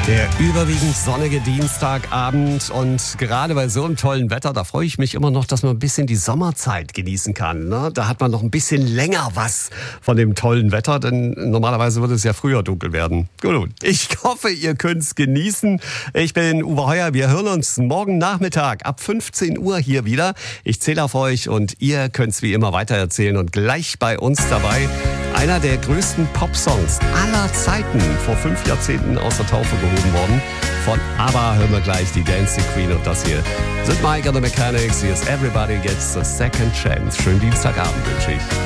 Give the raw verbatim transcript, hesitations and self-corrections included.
Der überwiegend sonnige Dienstagabend und gerade bei so einem tollen Wetter, da freue ich mich immer noch, dass man ein bisschen die Sommerzeit genießen kann. Ne? Da hat man noch ein bisschen länger was von dem tollen Wetter, denn normalerweise würde es ja früher dunkel werden. Gut, ich hoffe, ihr könnt es genießen. Ich bin Uwe Heuer, wir hören uns morgen Nachmittag ab fünfzehn Uhr hier wieder. Ich zähle auf euch und ihr könnt es wie immer weitererzählen und gleich bei uns dabei einer der größten Popsongs aller Zeiten, vor fünf Jahrzehnten aus der Taufe gehoben worden. Von ABBA hören wir gleich die Dancing Queen und das hier sind Mike and the Mechanics. Hier ist Everybody Gets a Second Chance. Schönen Dienstagabend wünsche ich.